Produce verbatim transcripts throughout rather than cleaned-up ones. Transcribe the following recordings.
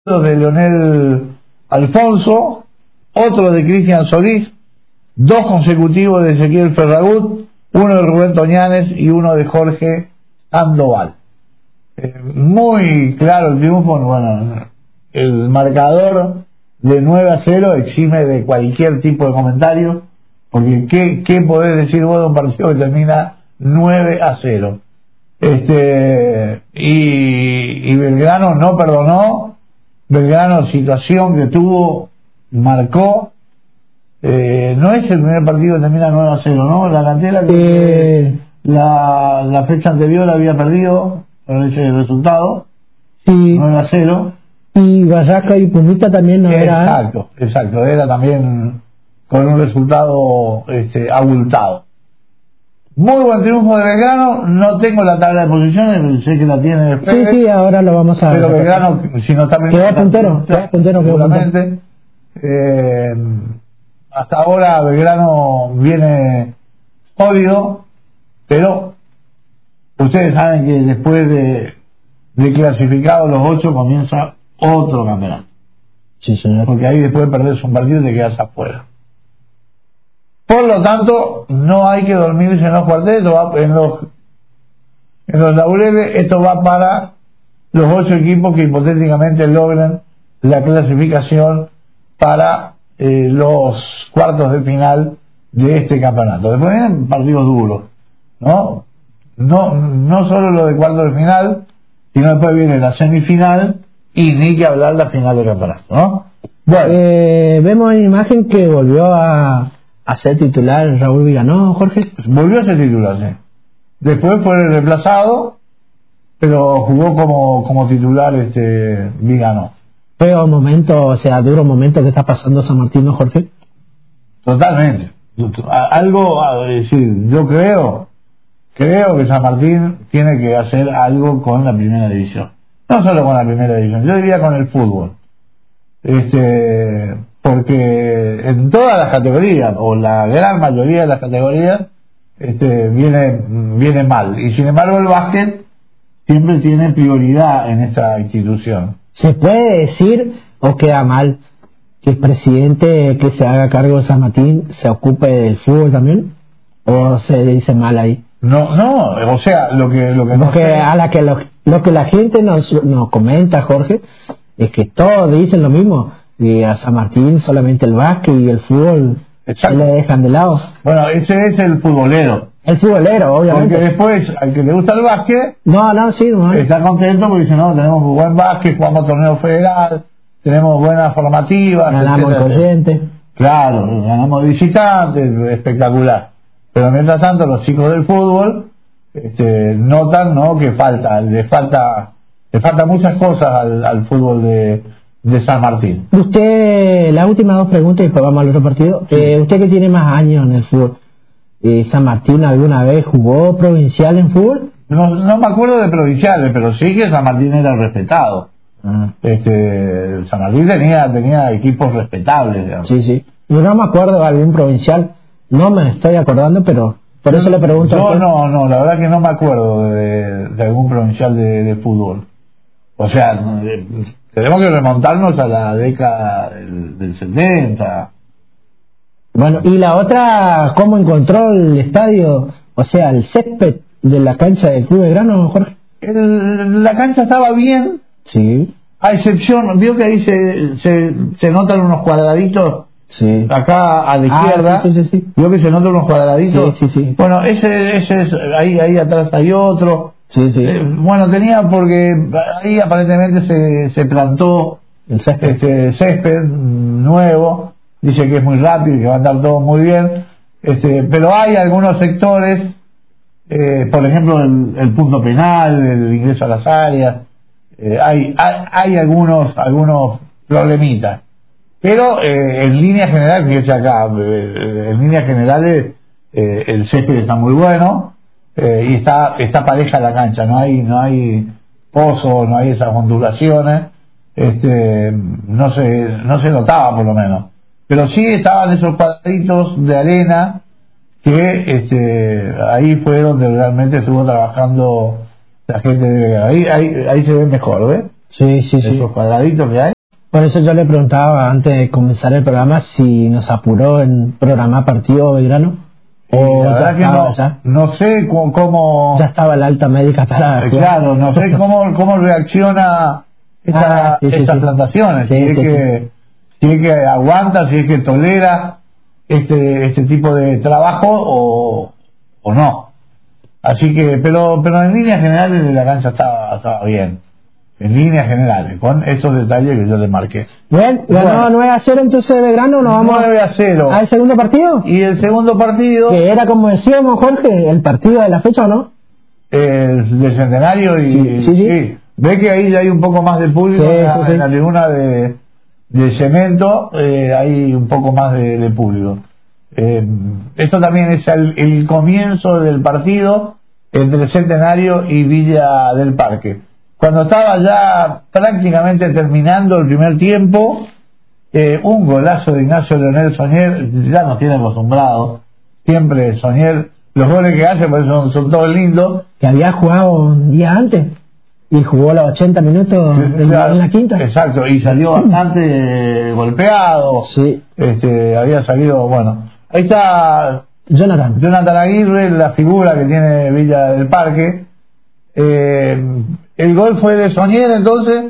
de Leonel Alfonso, otro de Cristian Solís, dos consecutivos de Ezequiel Ferragut, uno de Rubén Toñanes y uno de Jorge Sandoval. Eh, muy claro el triunfo. Bueno, el marcador de nueve a cero exime de cualquier tipo de comentario, porque ¿qué, qué podés decir vos de un partido que termina nueve a cero? Este, y, y Belgrano no perdonó. Belgrano, situación que tuvo, marcó. Eh, no es el primer partido que termina nueve a cero, ¿no? La cantera que eh, la, la fecha anterior había perdido con ese resultado, sí, nueve a cero. Y Barraca y Pumita también no era. Exacto, exacto, era también con un resultado este, abultado. Muy buen triunfo de Belgrano. No tengo la tabla de posiciones, sé que la tiene el Sí, sí, ahora lo vamos a ver. Pero Belgrano, si no está quedó puntero, quedó puntero, seguramente. Eh, hasta ahora Belgrano viene sólido, pero ustedes saben que después de, de clasificados los ocho comienza otro campeonato. Sí, señor. Porque ahí después de perderse un partido te quedas afuera. Por lo tanto, no hay que dormirse en los cuarteles, en los, en los laureles. Esto va para los ocho equipos que hipotéticamente logren la clasificación para eh, los cuartos de final de este campeonato. Después vienen partidos duros, ¿no? No, no solo lo de cuartos de final, sino después viene la semifinal y ni que hablar la final del campeonato, ¿no? Bueno, eh, vemos en imagen que volvió a a ser titular Raúl Viganó, Jorge. Volvió a ser titular, sí. Después fue reemplazado, pero jugó como, como titular este Viganó. Fue un momento, o sea, duro momento que está pasando San Martín, ¿no, Jorge? Totalmente. Algo, es decir, yo creo, creo que San Martín tiene que hacer algo con la primera división. No solo con la primera división, yo diría con el fútbol. Este... porque en todas las categorías, o la gran mayoría de las categorías, este, viene, viene mal. Y sin embargo el básquet siempre tiene prioridad en esta institución. ¿Se puede decir, o queda mal, que el presidente que se haga cargo de San Martín se ocupe del fútbol también? ¿O se dice mal ahí? No, no, o sea, lo que... Lo que, no que a la que lo, lo que la gente nos, nos comenta, Jorge, es que todos dicen lo mismo. Y a San Martín solamente el básquet y el fútbol se le dejan de lado. Bueno, ese es el futbolero. El futbolero, obviamente. Porque después, al que le gusta el básquet, no, no, sí, no, está contento porque dice, no, tenemos buen básquet, jugamos torneo federal, tenemos buenas formativas. Ganamos el corriente. Claro, ganamos visitantes, espectacular. Pero mientras tanto, los chicos del fútbol este, notan, ¿no?, que falta, le falta, le falta muchas cosas al, al fútbol de... de San Martín. Usted, las últimas dos preguntas y después vamos al otro partido. Sí. Eh, usted que tiene más años en el fútbol, eh, ¿San Martín alguna vez jugó provincial en fútbol? No, no me acuerdo de provinciales, pero sí que San Martín era respetado. Uh-huh. Este, San Martín tenía, tenía equipos respetables, digamos. Sí, sí. Yo no me acuerdo de algún provincial, no me estoy acordando, pero por eso le pregunto. No, no, no, la verdad que no me acuerdo de, de algún provincial de, de fútbol. O sea, de, tenemos que remontarnos a la década del, del setenta. Bueno, y la otra, ¿cómo encontró el estadio? O sea, el césped de la cancha del Club Belgrano, Jorge. El, la cancha estaba bien. Sí. A excepción, vio que ahí se, se, se notan unos cuadraditos. Sí. Acá a la izquierda. Ah, sí, sí, sí, sí. Vio que se notan unos cuadraditos. Sí, sí, sí. Bueno, ese, ese es, ahí, ahí atrás hay otro. Sí, sí. Eh, bueno, tenía porque ahí aparentemente se, se plantó el césped. Este, césped nuevo, dice que es muy rápido y que va a andar todo muy bien, este, pero hay algunos sectores, eh, por ejemplo el, el punto penal, el ingreso a las áreas, eh, hay, hay, hay algunos, algunos problemitas, pero eh, en línea general, fíjese acá, eh, en líneas generales eh, el césped está muy bueno. Eh, y está está pareja la cancha, no hay no hay pozos, no hay esas ondulaciones, este no se no se notaba por lo menos, pero sí estaban esos cuadraditos de arena que este ahí fue donde realmente estuvo trabajando la gente de ahí ahí ahí se ve mejor, ¿ves? Sí, sí, sí. Esos cuadraditos que hay. Por eso yo le preguntaba antes de comenzar el programa si nos apuró en programar partido Belgrano. O la ya verdad que estaba, no, ya, no sé cómo, cómo ya estaba la alta médica para eh, claro, no sé cómo, cómo reacciona esta, Ah, sí, sí, estas sí. plantaciones, Sí, si, es sí, que, si es que aguanta, si es que tolera este, este tipo de trabajo o, o no. Así que, pero, pero en líneas generales la cancha estaba, estaba bien. En líneas generales, con estos detalles que yo le marqué. Bien, ganó Bueno, nueve a cero entonces Belgrano, nos vamos nueve a cero. al segundo partido. Y el segundo partido, Que era, como decíamos, Jorge, el partido de la fecha, ¿o no? el de Centenario, y Sí, sí, sí. ve que ahí ya hay un poco más de público Sí, en, la, sí, sí. en la tribuna de, de Cemento, eh, hay un poco más de, de público. Eh, esto también es el, el comienzo del partido entre Centenario y Villa del Parque. Cuando estaba ya prácticamente terminando el primer tiempo, eh, un golazo de Ignacio Leonel Soñer, ya nos tiene acostumbrados, siempre Soñer, los goles que hace pues son, son todos lindos. Que había jugado un día antes y jugó los ochenta minutos en, Claro, en la quinta. exacto, y salió bastante golpeado, Sí. este, había salido, bueno, ahí está Jonathan. Jonathan Aguirre, la figura que tiene Villa del Parque. Eh, el gol fue de Soñer, entonces,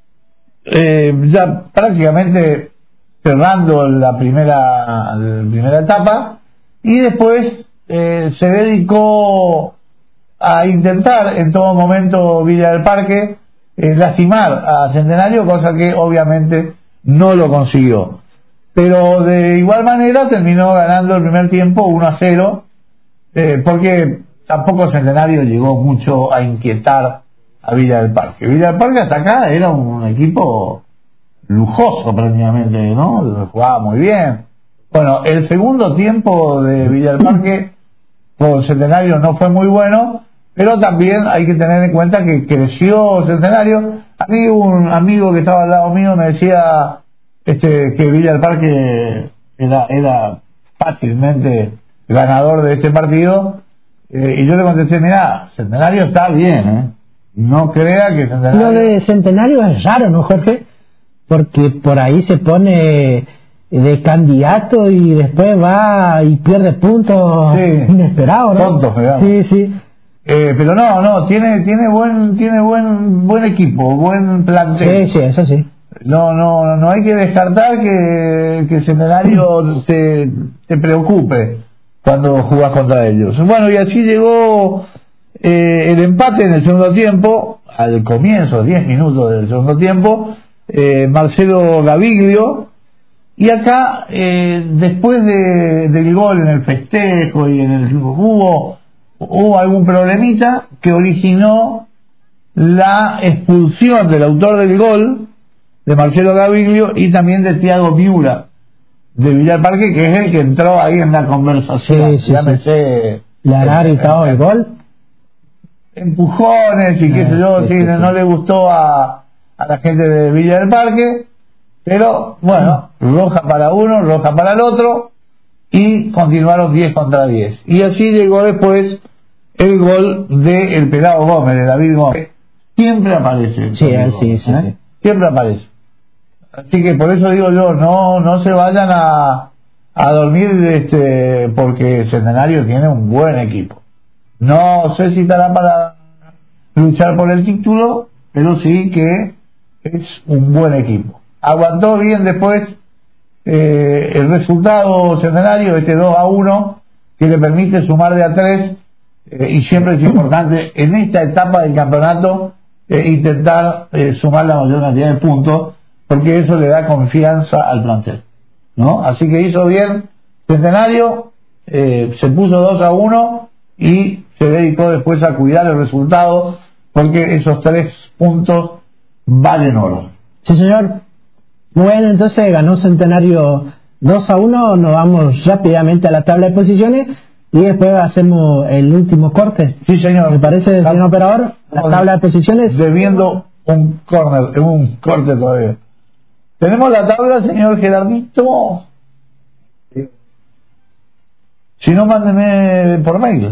eh, ya prácticamente cerrando la primera, la primera etapa, y después eh, se dedicó a intentar en todo momento Villa del Parque eh, lastimar a Centenario, cosa que obviamente no lo consiguió. Pero de igual manera terminó ganando el primer tiempo uno a cero, eh, porque tampoco Centenario llegó mucho a inquietar a Villa del Parque. Villa del Parque hasta acá era un equipo lujoso prácticamente, ¿no? Jugaba muy bien. Bueno, el segundo tiempo de Villa del Parque con Centenario no fue muy bueno, pero también hay que tener en cuenta que creció Centenario. A mí un amigo que estaba al lado mío me decía este que Villa del Parque era, era fácilmente ganador de este partido, eh, y yo le contesté, mira, Centenario está bien, ¿eh? No crea que Centenario... Lo de Centenario es raro, ¿no, Jorge? Porque por ahí se pone de candidato y después va y pierde puntos Sí, inesperados, ¿no? tontos, digamos. Sí, sí. Eh, pero no, no, tiene tiene buen tiene buen buen equipo, buen plantel. Sí, sí, eso sí. No, no, no hay que descartar que, que Centenario te, te preocupe cuando jugás contra ellos. Bueno, y así llegó eh, el empate en el segundo tiempo, al comienzo, diez minutos del segundo tiempo, eh, Marcelo Gaviglio, y acá, eh, después de, del gol en el festejo y en el hubo, hubo algún problemita que originó la expulsión del autor del gol, de Marcelo Gaviglio, y también de Thiago Miura, de Villa del Parque, que es el que entró ahí en la conversación. Sí, sí, Llámese, ¿le habrá gritado el gol? Empujones y qué Ah, sé yo, sí, sí, sí, no sí. le gustó a, a la gente de Villa del Parque, pero bueno, roja para uno, roja para el otro, y continuaron diez contra diez. Y así llegó después el gol de el Pelado Gómez, de David Gómez. Siempre aparece. Sí, David él sí, Gómez, sí, ¿eh? sí. Siempre aparece. Así que por eso digo yo, no no se vayan a, a dormir, este porque Centenario tiene un buen equipo. No sé si estará para luchar por el título, pero sí que es un buen equipo. Aguantó bien después eh, el resultado Centenario, este dos a uno, que le permite sumar de a tres, eh, y siempre es importante en esta etapa del campeonato eh, intentar eh, sumar la mayor cantidad de puntos, porque eso le da confianza al plantel, ¿no? Así que hizo bien Centenario, eh, se puso dos a uno y se dedicó después a cuidar el resultado, porque esos tres puntos valen oro. Sí, señor. Bueno, entonces ganó Centenario dos a uno, nos vamos rápidamente a la tabla de posiciones y después hacemos el último corte. Sí, señor. ¿Me parece, señor operador? La tabla de posiciones. Debiendo un corner, un corte todavía. ¿Tenemos la tabla, señor Gerardito? Si no, mándeme por mail.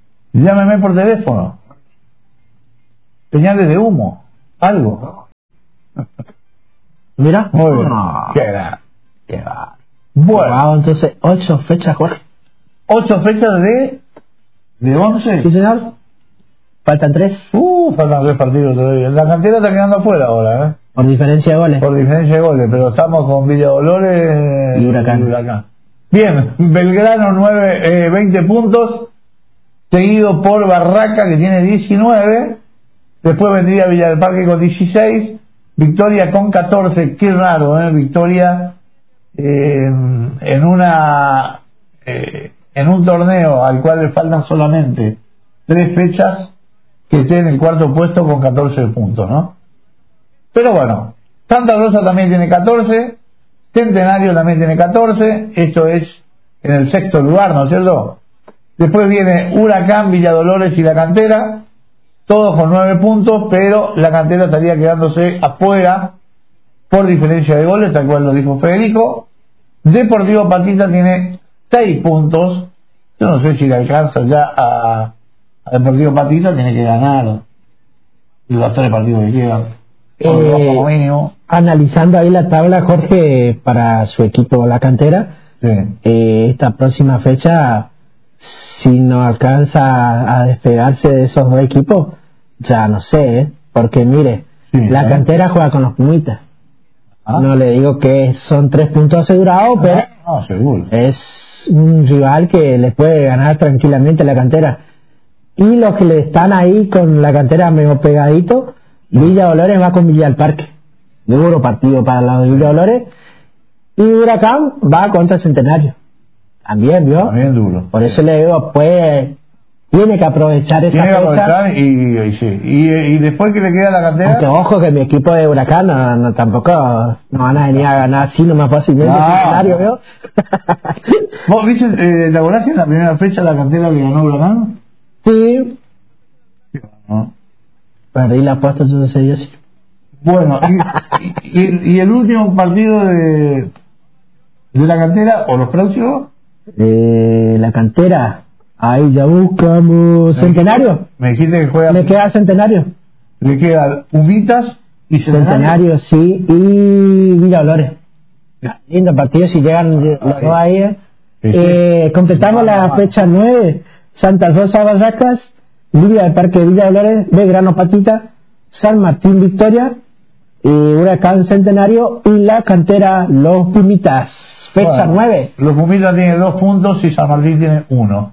Llámeme por teléfono. Señales de humo. Algo. Mira. Muy bien. No. Qué grande. Qué va. Bueno, Wow, entonces, ocho fechas, Jorge. ocho fechas de, de once. Sí, señor. Faltan tres. Uh, faltan tres partidos todavía. La cantera está quedando afuera ahora, ¿eh? Por diferencia de goles. Por diferencia de goles, pero estamos con Villa Dolores Y Huracán. y Huracán. Bien, Belgrano nueve, eh, veinte puntos, seguido por Barraca que tiene diecinueve, después vendría Villa del Parque con dieciséis, Victoria con catorce, qué raro, ¿eh? Victoria eh, en una eh, en un torneo al cual le faltan solamente tres fechas, que esté en el cuarto puesto con catorce puntos, ¿no? Pero bueno, Santa Rosa también tiene catorce, Centenario también tiene catorce, esto es en el sexto lugar, ¿no es cierto? Después viene Huracán, Villa Dolores y La Cantera, todos con nueve puntos, pero La Cantera estaría quedándose afuera por diferencia de goles, tal cual lo dijo Federico. Deportivo Patita tiene seis puntos, yo no sé si le alcanza ya a, a Deportivo Patita, tiene que ganar los tres partidos que quedan. Eh, Como mínimo. Analizando ahí la tabla, Jorge, para su equipo La Cantera, Sí. eh, esta próxima fecha, si no alcanza a despegarse de esos dos equipos, ya no sé, ¿eh? Porque mire, Sí, La ¿eh? Cantera juega con los Pumitas. ¿Ah? No le digo que son tres puntos asegurados, pero No, seguro. es un rival que le puede ganar tranquilamente La Cantera. Y los que le están ahí con La Cantera medio pegadito, Villa Dolores va con Villa del Parque. Duro partido para los de Villa Dolores. Y Huracán va contra Centenario. También, ¿vio? También duro. Por eso le digo, pues, tiene que aprovechar esa Tiene que fecha. aprovechar y, y, sí. y, y después que le queda La Cantera. Aunque ojo que mi equipo de Huracán no, no, tampoco no van a venir a ganar así nomás fácilmente No. Centenario, ¿vio? ¿Vos viste, eh, ¿te acordás que en la primera fecha La Cantera le ganó Huracán? Sí. ¿No? Perdí la apuesta, yo no sé yo sí. Bueno, y, y, y el último partido de, de La Cantera, o los próximos, Eh, la Cantera, ahí ya buscamos Centenario. me dijiste que juega, Le queda Centenario. le queda Pumitas y Centenario. Centenario, sí, y Villa Dolores. Lindo partido si llegan los dos ahí. eh. Sí, sí. Eh, completamos la fecha nueve. Santa Rosa Barracas, Villa del Parque de Villa Dolores, Belgrano Patita, San Martín Victoria, y Huracán Centenario y La Cantera Los Pumitas. Fecha Bueno, nueve. Los Pumitas tienen dos puntos y San Martín tiene uno.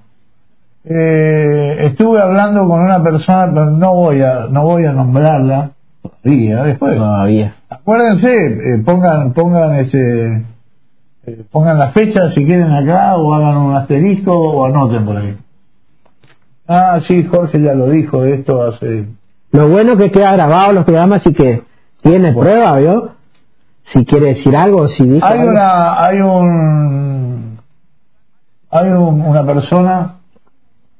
Eh, estuve hablando con una persona, pero no voy a, no voy a nombrarla todavía, después. Todavía. Acuérdense, eh, pongan, pongan ese, eh, pongan la fecha si quieren acá, o hagan un asterisco, o anoten por ahí. Ah, sí, Jorge ya lo dijo, esto hace... Lo bueno que queda grabado los programas y que tiene prueba, ¿vio? Si quiere decir algo, si dijo Hay algo. una, hay un, hay un, una persona